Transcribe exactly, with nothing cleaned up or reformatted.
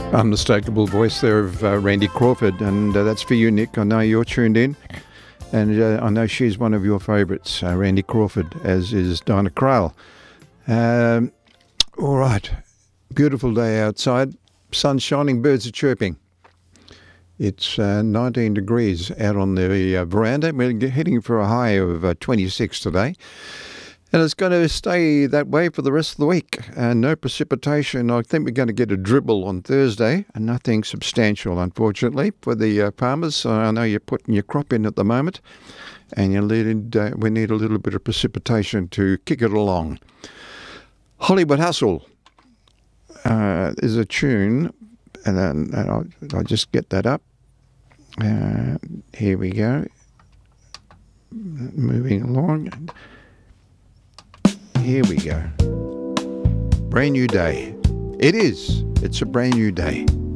Unmistakable voice there of uh, Randy Crawford, and uh, that's for you, Nick. I know you're tuned in, and uh, I know she's one of your favourites, uh, Randy Crawford, as is Dinah Crale. Um, all right, beautiful day outside, sun shining, birds are chirping. It's uh, nineteen degrees out on the uh, veranda. We're heading for a high of uh, twenty-six today. And it's going to stay that way for the rest of the week. Uh, no precipitation. I think we're going to get a dribble on Thursday, and nothing substantial, unfortunately, for the uh, farmers. I know you're putting your crop in at the moment, and you need, uh, we need a little bit of precipitation to kick it along. Hollywood Hustle uh, is a tune, and then I'll, I'll just get that up. Uh, here we go. Moving along. Here we go. Brand new day. It is. It's a brand new day.